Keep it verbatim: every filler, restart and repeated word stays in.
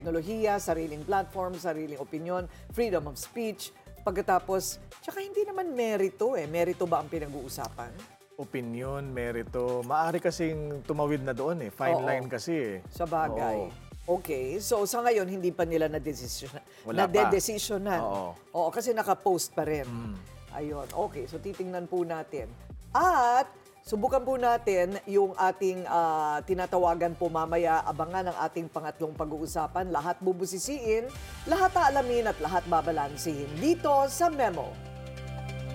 teknolohiya, sariling platform, sariling opinion, freedom of speech. Pagkatapos, tsaka hindi naman merito eh. Merito ba ang pinag-uusapan? Opinion, merito. Maaari kasing tumawid na doon eh. Fine Oo. line kasi eh. Sa bagay. Oo. Okay. So, sa ngayon, hindi pa nila na-desisyonan. Wala pa. Na-de-desisyonan. Oo. Oo, kasi naka-post pa rin. Mm. Ayun. Okay. So, titingnan po natin. At, subukan po natin yung ating ah, tinatawagan po mamaya. Abangan ang ating pangatlong pag-uusapan. Lahat bubusisiin, lahat aalamin at lahat babalansihin dito sa Memo.